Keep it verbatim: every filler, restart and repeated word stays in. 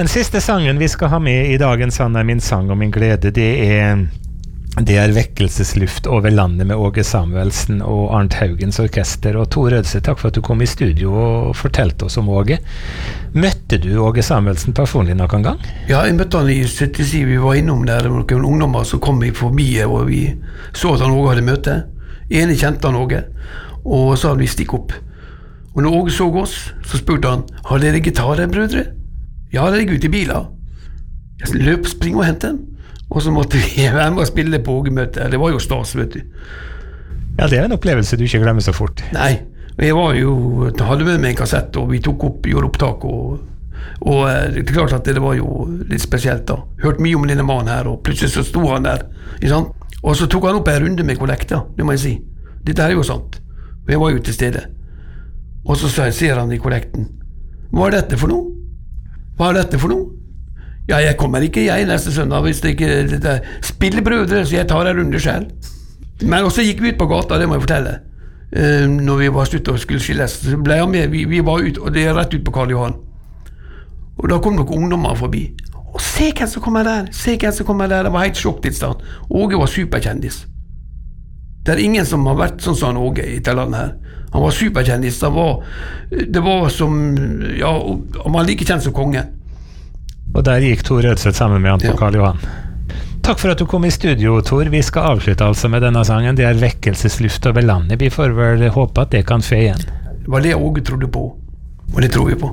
Den siste sangen vi skal ha med i dagens Sann er min sang og min glede, det er, det er Vekkelsesluft over landet med Åge Samuelsen og Arnt Haugens orkester. Og Tor Rødse, takk for at du kom i studio og fortalte oss om Åge. Møtte du Åge Samuelsen personlig noen gang? Ja, jeg møtte han i syttisju, vi var innom der, noen ungdommer som kom forbi, og vi så at han Åge hadde møte. Enig kjente han Åge, og så hadde vi stikk opp. Og når Åge så oss, så spurte han, har dere gitarer, brødre? Ja, det gikk ut i biler. Jeg løp, spring og hente dem. Og så måtte vi være med og spille på Åge-møte. Det var jo stas, vet du. Ja, det er en opplevelse du ikke glemmer så fort. Nei, jeg var jo, hadde med meg en kassett, og vi tok opp, gjorde opptak, og, og det er klart at det var jo litt spesielt da. Hørt mye om denne mannen her, og plutselig så sto han der, ikke sant? Og så tok han opp en runde med kollekt, da, det må jeg si. Dette er jo sant. Og jeg var jo til stede. Og så ser han i kollekten. Hva er dette for noe? Hva er dette for noe? Ja, jeg kommer ikke jeg neste søndag hvis det ikke det spiller brødre, så jeg tar en runde selv. Men også gikk vi ut på gata, det må jeg fortelle. Uh, når vi var slutt og skulle skilles, så ble jeg med, vi, vi var ut, og det er rett ut på Karl Johan. Og da kom noen ungdommer forbi. Å, se hvem som kommer der, se hvem som kommer der, det var helt sjokk til stand. Åge var superkjendis. Det er ingen som har vært sånn som Åge i dette landet her. Han var superkjendis, det var, det var som, ja, han var like kjent som konge. Og der gikk Tor Rødseth sammen med han på ja. Karl Johan. Takk for at du kom i studio, Tor. Vi skal avslutte altså med denne sangen. Det er Vekkelsesluft over landet. Vi får vel håpe at det kan fe igjen. Det var det Åge trodde på, og det tror vi på.